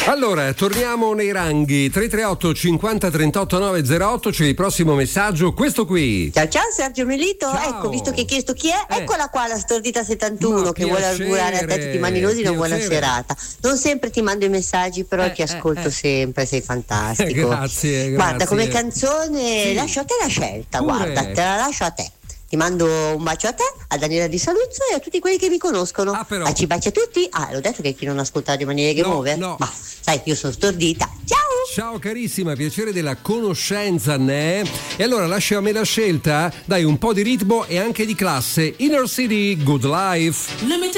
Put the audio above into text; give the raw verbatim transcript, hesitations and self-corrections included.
Allora, torniamo nei ranghi. Tre tre otto cinquanta trentotto nove zero otto, c'è il prossimo messaggio, questo qui. Ciao ciao Sergio Melito, Ciao. Ecco, visto che hai chiesto chi è, Eh. eccola qua la stordita settantuno Ma che vuole piacere, augurare a te tutti i maninosi una buona piacere. serata. Non sempre ti mando i messaggi, però Eh, ti eh, ascolto eh. sempre, sei fantastico. Grazie, Guarda, grazie. come canzone Sì. lascio a te la scelta, Pure. guarda, te la lascio a te. Ti mando un bacio a te, a Daniela Di Saluzzo e a tutti quelli che mi conoscono. Ah, però. A ci baci a tutti. Ah, l'ho detto che chi non ascolta di maniere game No, over? no. Ma sai, io sono stordita. Ciao! Ciao carissima, piacere della conoscenza, né? E allora lascia a me la scelta, dai, un po' di ritmo e anche di classe. Inner City, Good Life.